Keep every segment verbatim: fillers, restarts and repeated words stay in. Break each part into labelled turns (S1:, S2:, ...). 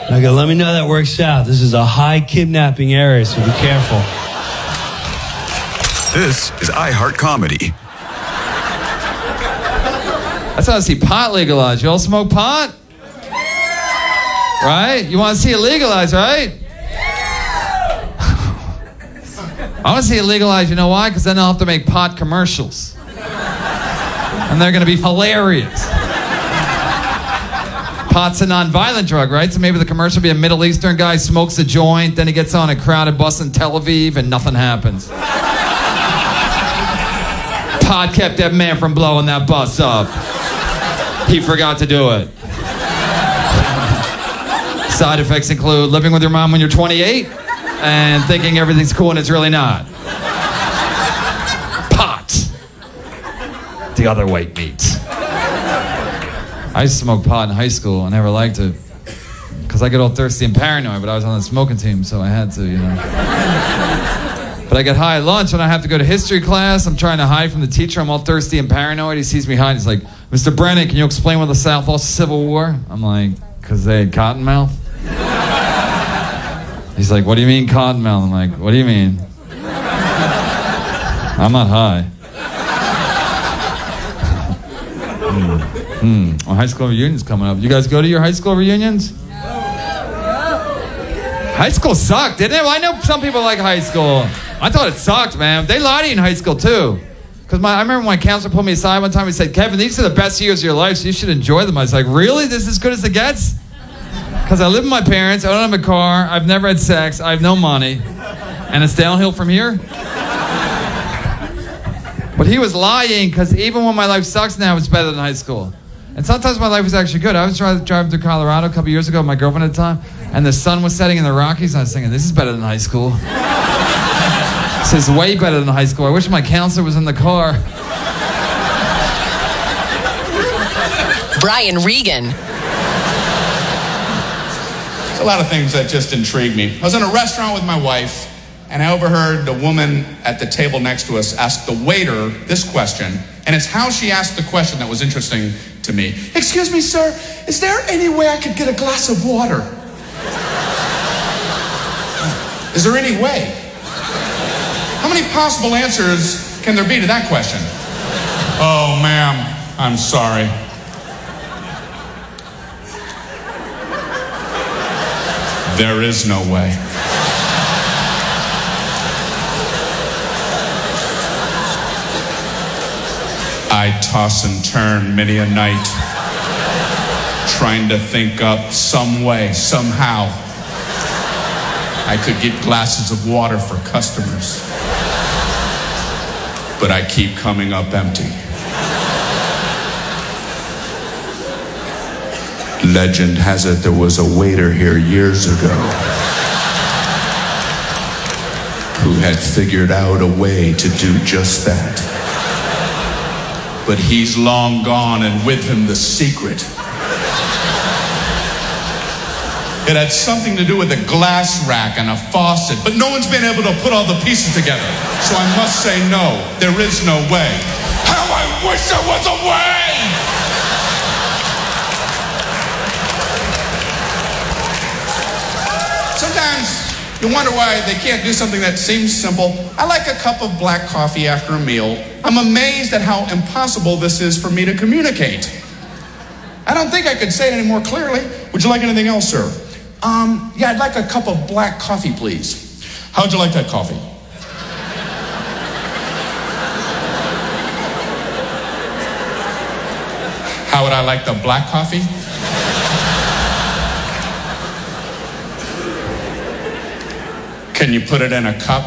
S1: Okay, let me know that works out. This is a high kidnapping area, so be careful.
S2: This is iHeart Comedy.
S3: That's how I see pot legalized. You all smoke pot? Right? You want to see it legalized, right? I want to see it legalized. You know why? Because then they'll have to make pot commercials. And they're going to be hilarious. Pot's a non-violent drug, right? So maybe the commercial will be a Middle Eastern guy smokes a joint, then he gets on a crowded bus in Tel Aviv, and nothing happens. Pot kept that man from blowing that bus up. He forgot to do it. Side effects include living with your mom when you're twenty-eight and thinking everything's cool and it's really not. Pot. The other white meat. I used to smoke pot in high school. I never liked it because I get all thirsty and paranoid, but I was on the smoking team, so I had to, you know. But I get high at lunch when I have to go to history class. I'm trying to hide from the teacher. I'm all thirsty and paranoid. He sees me hiding. He's like, Mister Brennan, can you explain why the South lost the Civil War? I'm like, because they had Cottonmouth. He's like, what do you mean Cottonmouth? I'm like, what do you mean? I'm not high. Hmm. Hmm. Well, high school reunion's coming up. You guys go to your high school reunions? No. High school sucked, didn't it? Well, I know some people like high school. I thought it sucked, man. They lied to you in high school, too. Because my, I remember my counselor pulled me aside one time. He said, Kevin, these are the best years of your life, so you should enjoy them. I was like, really? This is as good as it gets? Because I live with my parents. I don't have a car. I've never had sex. I have no money. And it's downhill from here? But he was lying, because even when my life sucks now, it's better than high school. And sometimes my life was actually good. I was driving, driving through Colorado a couple years ago with my girlfriend at the time, and the sun was setting in the Rockies, and I was thinking, this is better than high school. This is way better than high school. I wish my counselor was in the car.
S4: Brian Regan.
S5: There's a lot of things that just intrigue me. I was in a restaurant with my wife, and I overheard the woman at the table next to us ask the waiter this question, and it's how she asked the question that was interesting to me. Excuse me, sir, is there any way I could get a glass of water? Is there any way? How many possible answers can there be to that question? Oh, ma'am, I'm sorry. There is no way. I toss and turn many a night, trying to think up some way, somehow, I could get glasses of water for customers. But I keep coming up empty. Legend has it there was a waiter here years ago who had figured out a way to do just that. But he's long gone, and with him the secret. It had something to do with a glass rack and a faucet, but no one's been able to put all the pieces together. So I must say no, there is no way. How I wish there was a way! Sometimes you wonder why they can't do something that seems simple. I like a cup of black coffee after a meal. I'm amazed at how impossible this is for me to communicate. I don't think I could say it any more clearly. Would you like anything else, sir? Um, yeah, I'd like a cup of black coffee, please. How'd you like that coffee? How would I like the black coffee? Can you put it in a cup?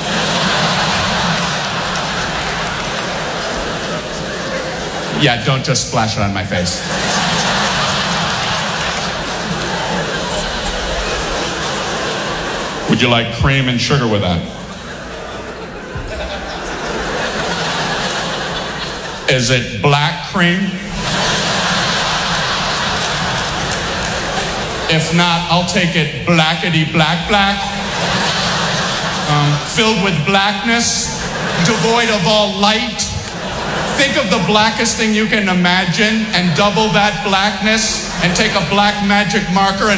S5: Yeah, don't just splash it on my face. Would you like cream and sugar with that? Is it black cream? If not, I'll take it blackety black black. Um, filled with blackness, devoid of all light. Think of the blackest thing you can imagine and double that blackness and take a black magic marker and